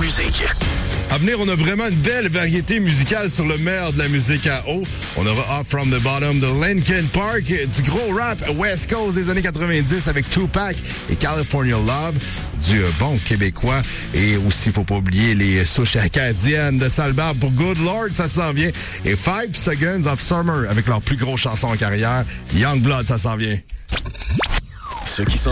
musique. À venir, on a vraiment une belle variété musicale sur le meilleur de la musique à eau. On aura Up From The Bottom de Linkin Park, du gros rap West Coast des années 90 avec Tupac et California Love, du bon québécois. Et aussi, faut pas oublier les souches acadiennes de Salbarbe pour Good Lord, ça s'en vient. Et 5 Seconds of Summer avec leur plus grosse chanson en carrière, Young Blood, ça s'en vient. Ceux qui sont